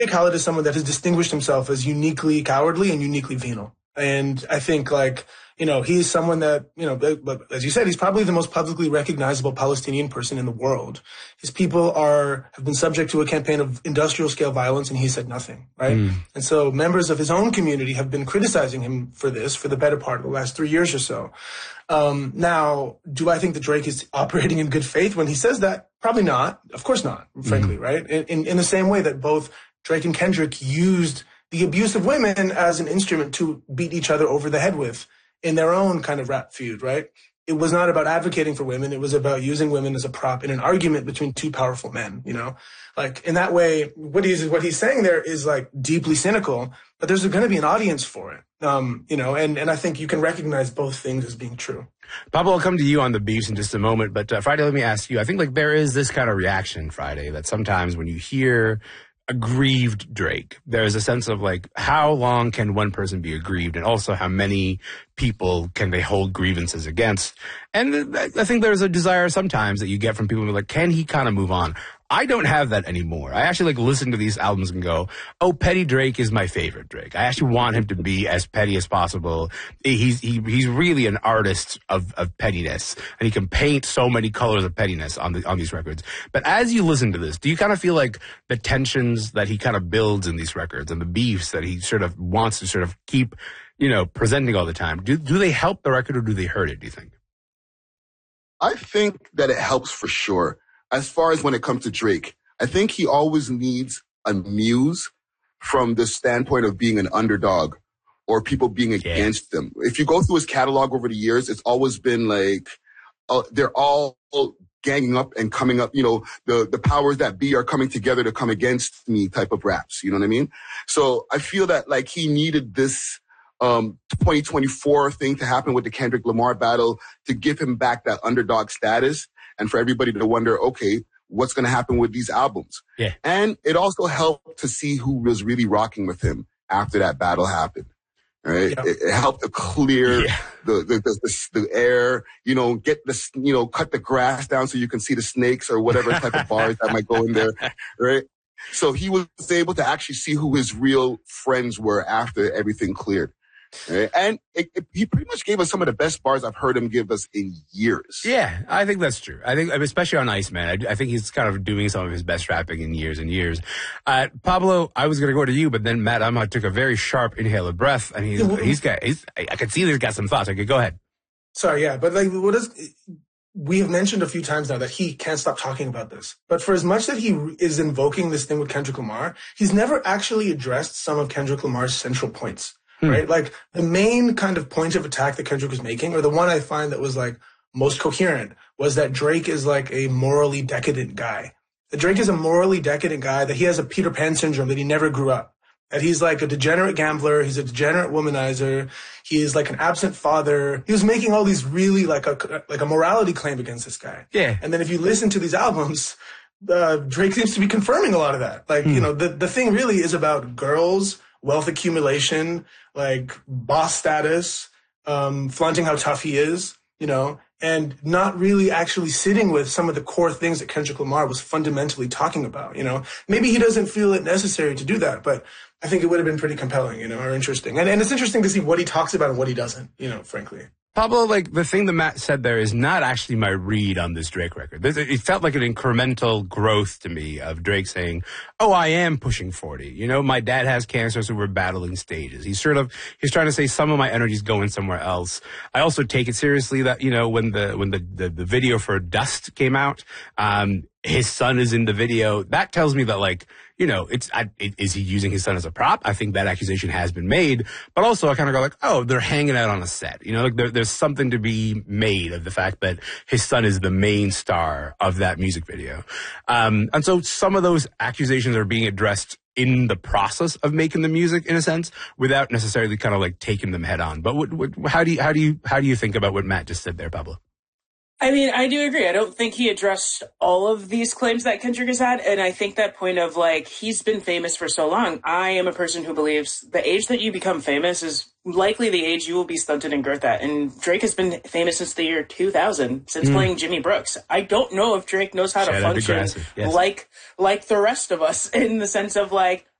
Khaled is someone that has distinguished himself as uniquely cowardly and uniquely venal. And I think, like, you know, he's someone that, you know, but as you said, he's probably the most publicly recognizable Palestinian person in the world. His people have been subject to a campaign of industrial scale violence, and he said nothing, right? And so members of his own community have been criticizing him for this for the better part of the last 3 years or so. Now, do I think that Drake is operating in good faith when he says that? Probably not. Of course not, frankly, right? In the same way that both Drake and Kendrick used the abuse of women as an instrument to beat each other over the head with in their own kind of rap feud, right? It was not about advocating for women. It was about using women as a prop in an argument between two powerful men, you know? Like, in that way, what he's saying there is, like, deeply cynical, but there's going to be an audience for it, you know? And I think you can recognize both things as being true. Pablo, I'll come to you on the beefs in just a moment, but Friday, let me ask you, I think, like, there is this kind of reaction, Friday, that sometimes when you hear aggrieved Drake, there's a sense of, like, how long can one person be aggrieved, and also how many people can they hold grievances against? And I think there's a desire sometimes that you get from people who are like, can he kind of move on? I don't have that anymore. I actually, like, listen to these albums and go, oh, Petty Drake is my favorite Drake. I actually want him to be as petty as possible. He's really an artist of pettiness, and he can paint so many colors of pettiness on these records. But as you listen to this, do you kind of feel like the tensions that he kind of builds in these records and the beefs that he sort of wants to sort of keep, you know, presenting all the time, do they help the record or do they hurt it, do you think? I think that it helps for sure. As far as when it comes to Drake, I think he always needs a muse from the standpoint of being an underdog or people being against them. If you go through his catalog over the years, it's always been like, they're all ganging up and coming up, you know, the powers that be are coming together to come against me type of raps. You know what I mean? So I feel that, like, he needed this 2024 thing to happen with the Kendrick Lamar battle to give him back that underdog status and for everybody to wonder, okay, what's going to happen with these albums? Yeah. And it also helped to see who was really rocking with him after that battle happened. Right? Yeah. It helped to clear the air, you know, cut the grass down so you can see the snakes or whatever type of bars that might go in there. Right? So he was able to actually see who his real friends were after everything cleared. Right? And he pretty much gave us some of the best bars I've heard him give us in years. Yeah, I think that's true. I think, especially on Iceman, I think he's kind of doing some of his best rapping in years and years. Pablo, I was going to go to you, but then Matt Ahmad took a very sharp inhale of breath, and I could see he's got some thoughts. Okay, go ahead. Sorry, yeah, but, like, we have mentioned a few times now that he can't stop talking about this. But for as much that he is invoking this thing with Kendrick Lamar, he's never actually addressed some of Kendrick Lamar's central points. Right? Like, the main kind of point of attack that Kendrick was making, or the one I find that was, like, most coherent, was that Drake is, like, a morally decadent guy. That Drake is a morally decadent guy, that he has a Peter Pan syndrome, that he never grew up. That he's, like, a degenerate gambler, he's a degenerate womanizer, he is, like, an absent father. He was making all these really, like a morality claim against this guy. Yeah. And then if you listen to these albums, Drake seems to be confirming a lot of that. Like, you know, the thing really is about girls, wealth accumulation, like, boss status, flaunting how tough he is, you know, and not really actually sitting with some of the core things that Kendrick Lamar was fundamentally talking about, you know. Maybe he doesn't feel it necessary to do that, but I think it would have been pretty compelling, you know, or interesting. And it's interesting to see what he talks about and what he doesn't, you know, frankly. Pablo, like, the thing that Matt said there is not actually my read on this Drake record. It felt like an incremental growth to me of Drake saying, oh, I am pushing 40. You know, my dad has cancer, so we're battling stages. He's trying to say some of my energy's going somewhere else. I also take it seriously that, you know, when the video for Dust came out, his son is in the video. That tells me that, like, you know, is he using his son as a prop? I think that accusation has been made. But also I kind of go like, oh, they're hanging out on a set. You know, like there's something to be made of the fact that his son is the main star of that music video. And so some of those accusations are being addressed in the process of making the music, in a sense, without necessarily kind of like taking them head on. But how do you think about what Matt just said there, Pablo? I mean, I do agree. I don't think he addressed all of these claims that Kendrick has had. And I think that point of, like, he's been famous for so long. I am a person who believes the age that you become famous is likely the age you will be stunted in girth at. And Drake has been famous since the year 2000, since playing Jimmy Brooks. I don't know if Drake knows how to function like the rest of us, in the sense of, like,